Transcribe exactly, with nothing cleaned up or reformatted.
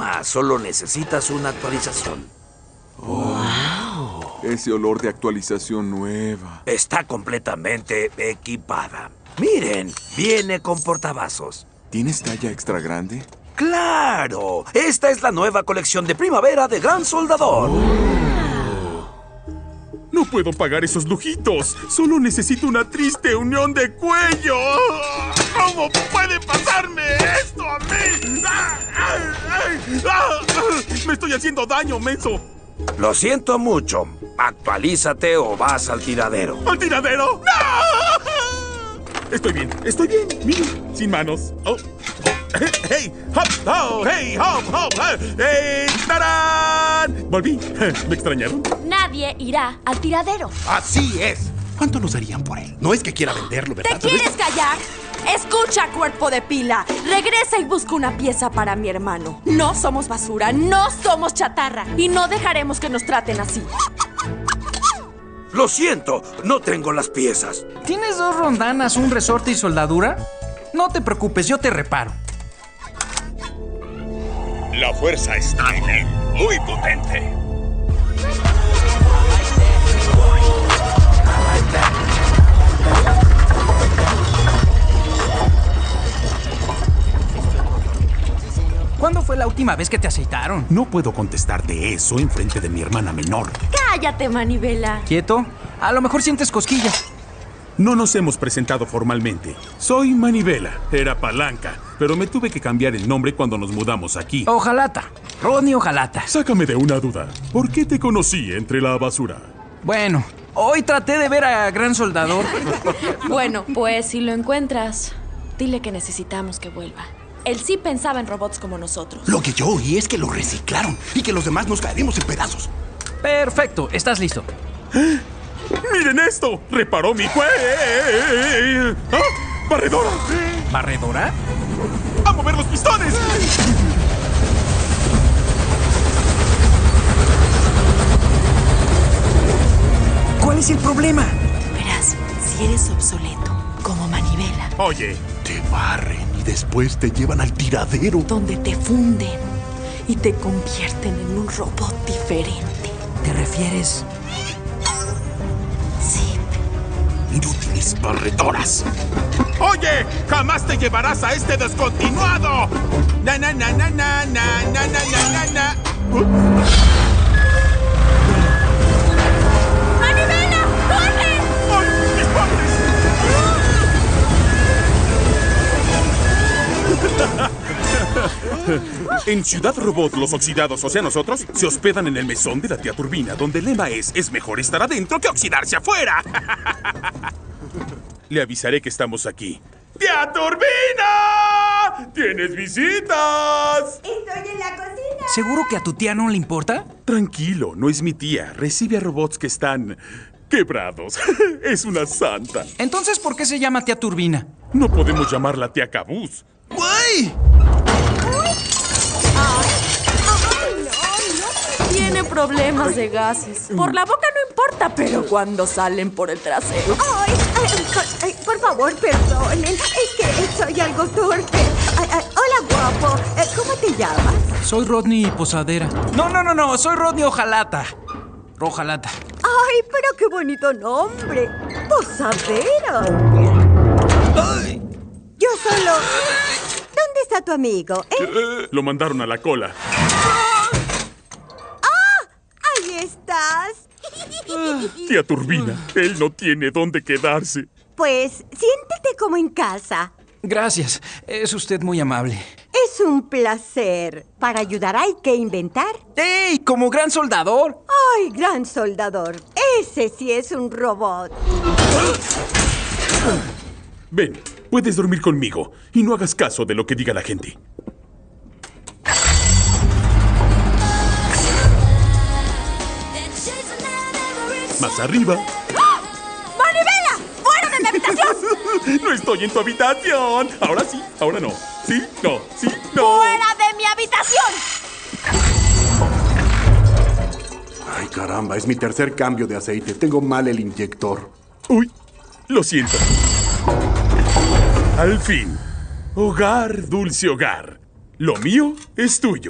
problema. Solo necesitas una actualización. Oh, ese olor de actualización nueva. Está completamente equipada. Miren, viene con portavasos. ¿Tienes talla extra grande? ¡Claro! Esta es la nueva colección de primavera de Gran Soldador. No puedo pagar esos lujitos. Solo necesito una triste unión de cuello. ¿Cómo puede pasarme esto a mí? ¡Ah, ah, ah, ah! ¡Me estoy haciendo daño, menso! Lo siento mucho. Actualízate o vas al tiradero. ¿Al tiradero? ¡No! Estoy bien, estoy bien. Mira, sin manos. Oh, oh. ¡Hey! ¡Hop! ¡Oh! ¡Hey! ¡Hop! ¡Hop! ¡Hey! ¡Tarán! Volví. ¿Me extrañaron? Nadie irá al tiradero. Así es. ¿Cuánto nos darían por él? No es que quiera venderlo, ¿verdad? ¿Te quieres callar? Escucha, cuerpo de pila. Regresa y busca una pieza para mi hermano. No somos basura, no somos chatarra. Y no dejaremos que nos traten así. Lo siento, no tengo las piezas. ¿Tienes dos rondanas, un resorte y soldadura? No te preocupes, yo te reparo. La fuerza está en él. Muy potente. ¿Cuándo fue la última vez que te aceitaron? No puedo contestarte eso en frente de mi hermana menor. Cállate, Manivela. ¿Quieto? A lo mejor sientes cosquillas. No nos hemos presentado formalmente. Soy Manivela, era Palanca, pero me tuve que cambiar el nombre cuando nos mudamos aquí. Ojalata. Rodney Ojalata. Sácame de una duda. ¿Por qué te conocí entre la basura? Bueno, hoy traté de ver a Gran Soldador. Bueno, pues si lo encuentras, dile que necesitamos que vuelva. Él sí pensaba en robots como nosotros. Lo que yo oí es que lo reciclaron y que los demás nos caeremos en pedazos. Perfecto, ¿estás listo? ¡Miren esto! ¡Reparó mi cuello! ¿Ah? ¡Barredora! ¿Barredora? ¡A mover los pistones! ¿Cuál es el problema? Verás, si eres obsoleto, como Manivela, Oye, Te barren y después te llevan al tiradero. donde te funden y te convierten en un robot diferente. ¿Te refieres? Sí. Inútiles barredoras. ¡Oye! ¡Jamás te llevarás a este descontinuado! ¡Na, na, na, na, na, na, na, na, na, na! ¡Manivela! ¡Corre! ¡Ay, mis padres! En Ciudad Robot, los oxidados, o sea nosotros, se hospedan en el mesón de la tía Turbina, donde el lema es: es mejor estar adentro que oxidarse afuera. Le avisaré que estamos aquí. ¡Tía Turbina! ¡Tienes visitas! Estoy en la cocina. ¿Seguro que a tu tía no le importa? Tranquilo, no es mi tía. Recibe a robots que están quebrados. Es una santa. Entonces, ¿por qué se llama tía Turbina? No podemos llamarla tía Cabuz. ¡Uy! Tiene problemas de gases. Por la boca no importa, pero cuando salen por el trasero. Ay, ay, ay, por favor, perdonen. Es que soy algo torpe. Ay, ay, hola, guapo. Eh, ¿Cómo te llamas? Soy Rodney Posadera. No, no, no, no. Soy Rodney Ojalata. Rojalata. Ay, pero qué bonito nombre. Posadera. Yo solo... ¿Dónde está tu amigo? ¿Eh? Lo mandaron a la cola. Ahí estás. Tía Turbina, él no tiene dónde quedarse. Pues siéntete como en casa. Gracias. Es usted muy amable. Es un placer. Para ayudar hay que inventar. ¡Ey! ¡Como Gran Soldador! ¡Ay, gran soldador! Ese sí es un robot. Ven, puedes dormir conmigo y no hagas caso de lo que diga la gente. Más arriba. ¡Manivela! ¡Fuera de mi habitación! No estoy en tu habitación. Ahora sí, ahora no. Sí, no, sí, no. ¡Fuera de mi habitación! Ay, caramba, es mi tercer cambio de aceite. Tengo mal el inyector. Uy, lo siento. Al fin. Hogar, dulce hogar. Lo mío es tuyo.